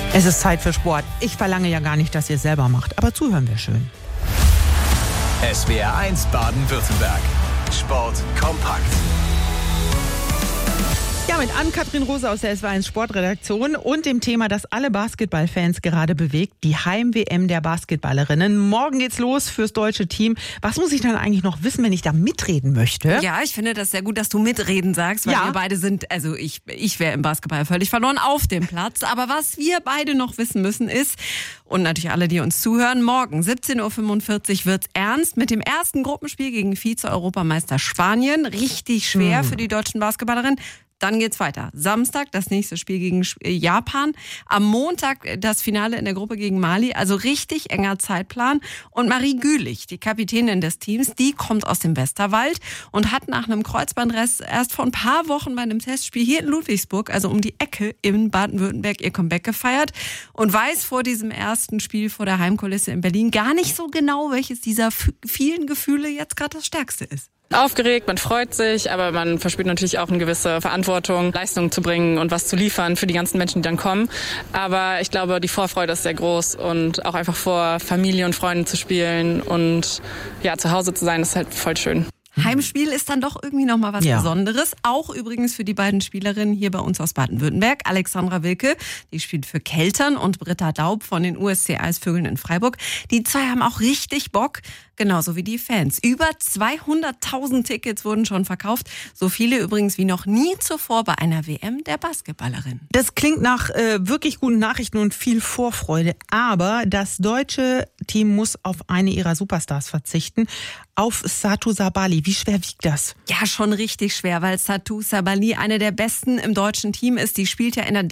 Es ist Zeit für Sport. Ich verlange ja gar nicht, dass ihr es selber macht, aber zuhören wäre schön. SWR 1 Baden-Württemberg. Sport kompakt. Ja, mit Ann-Kathrin Rose aus der SWR 1 Sportredaktion und dem Thema, das alle Basketballfans gerade bewegt, die Heim-WM der Basketballerinnen. Morgen geht's los fürs deutsche Team. Was muss ich dann eigentlich noch wissen, wenn ich da mitreden möchte? Ja, ich finde das sehr gut, dass du mitreden sagst, weil wir beide sind, also ich wäre im Basketball völlig verloren auf dem Platz. Aber was wir beide noch wissen müssen ist, und natürlich alle, die uns zuhören, morgen 17.45 Uhr wird's ernst mit dem ersten Gruppenspiel gegen Vize-Europameister Spanien. Richtig schwer für die deutschen Basketballerinnen. Dann geht's weiter. Samstag das nächste Spiel gegen Japan. Am Montag das Finale in der Gruppe gegen Mali. Also richtig enger Zeitplan. Und Marie Gülich, die Kapitänin des Teams, die kommt aus dem Westerwald und hat nach einem Kreuzbandriss erst vor ein paar Wochen bei einem Testspiel hier in Ludwigsburg, also um die Ecke in Baden-Württemberg, ihr Comeback gefeiert und weiß vor diesem ersten Spiel vor der Heimkulisse in Berlin gar nicht so genau, welches dieser vielen Gefühle jetzt gerade das stärkste ist. Aufgeregt, man freut sich, aber man verspürt natürlich auch eine gewisse Verantwortung, Leistungen zu bringen und was zu liefern für die ganzen Menschen, die dann kommen. Aber ich glaube, die Vorfreude ist sehr groß und auch einfach vor Familie und Freunden zu spielen und ja, zu Hause zu sein, ist halt voll schön. Heimspiel ist dann doch irgendwie nochmal was Besonderes. Auch übrigens für die beiden Spielerinnen hier bei uns aus Baden-Württemberg. Alexandra Wilke, die spielt für Keltern, und Britta Daub von den USC Eisvögeln in Freiburg. Die zwei haben auch richtig Bock, genauso wie die Fans. Über 200.000 Tickets wurden schon verkauft. So viele übrigens wie noch nie zuvor bei einer WM der Basketballerin. Das klingt nach wirklich guten Nachrichten und viel Vorfreude. Aber das deutsche Team muss auf eine ihrer Superstars verzichten. Auf Satou Sabali. Wie schwer wiegt das? Ja, schon richtig schwer, weil Satou Sabali eine der besten im deutschen Team ist. Die spielt ja in der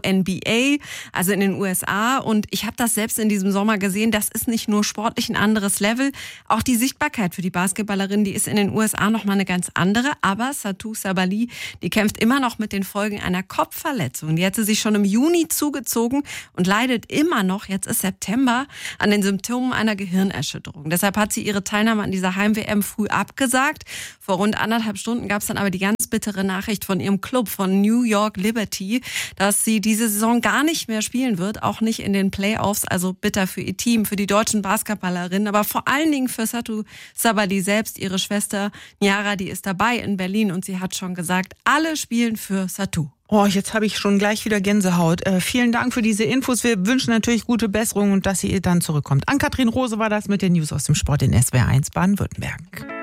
WNBA, also in den USA. Und ich habe das selbst in diesem Sommer gesehen. Das ist nicht nur sportlich ein anderes Level. Auch die Sichtbarkeit für die Basketballerin, die ist in den USA nochmal eine ganz andere. Aber Satou Sabali, die kämpft immer noch mit den Folgen einer Kopfverletzung. Die hat sie sich schon im Juni zugezogen und leidet immer noch, jetzt ist September, an den Symptomen einer Gehirnerschütterung. Deshalb hat sie ihre Teilnahme an dieser Heim-WM früh abgesagt. Vor rund 1,5 Stunden gab es dann aber die ganz bittere Nachricht von ihrem Club, von New York Liberty, dass sie diese Saison gar nicht mehr spielen wird, auch nicht in den Playoffs. Also bitter für ihr Team, für die deutschen Basketballerinnen, aber vor allen Dingen für Satou Sabali selbst. Ihre Schwester Niara, die ist dabei in Berlin und sie hat schon gesagt, alle spielen für Satou. Oh, jetzt habe ich schon gleich wieder Gänsehaut. Vielen Dank für diese Infos. Wir wünschen natürlich gute Besserung und dass sie dann zurückkommt. Ann-Kathrin Rose war das mit den News aus dem Sport in SWR 1 Baden-Württemberg.